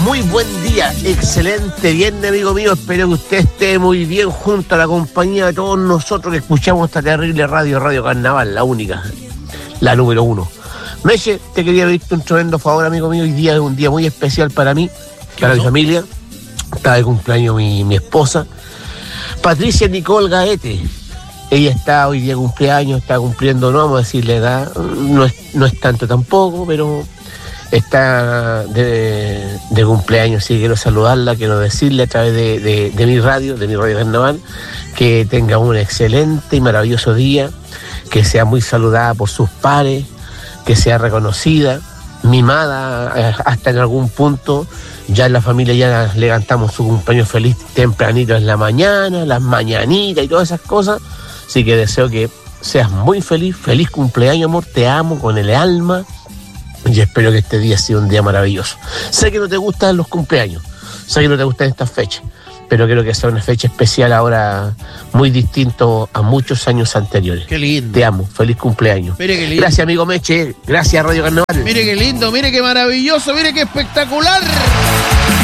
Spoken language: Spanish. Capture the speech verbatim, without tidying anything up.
muy buen día, excelente viernes, amigo mío. Espero que usted esté muy bien junto a la compañía de todos nosotros que escuchamos esta terrible radio, Radio Carnaval, la única, la número uno. Meche, te quería pedirte un tremendo favor, amigo mío. Hoy día es un día muy especial para mí, para mi familia. Está de cumpleaños mi, mi esposa, Patricia Nicole Gaete. Ella está hoy día de cumpleaños, está cumpliendo, no vamos a decir la edad, no es, no es tanto tampoco, pero está de, de cumpleaños, sí, quiero saludarla, quiero decirle a través de, de, de mi radio, de mi radio Carnaval, que tenga un excelente y maravilloso día, que sea muy saludada por sus pares, que sea reconocida, mimada hasta en algún punto. Ya en la familia ya le cantamos su cumpleaños feliz tempranito en la mañana, las mañanitas y todas esas cosas. Así que deseo que seas muy feliz, feliz cumpleaños, amor, te amo con el alma y espero que este día sea un día maravilloso. Sé que no te gustan los cumpleaños, sé que no te gustan estas fechas, pero creo que sea una fecha especial ahora, muy distinto a muchos años anteriores. Qué lindo. Te amo, feliz cumpleaños. Mire qué lindo. Gracias, amigo Meche, gracias Radio Carnaval. Mire qué lindo, mire qué maravilloso, mire qué espectacular.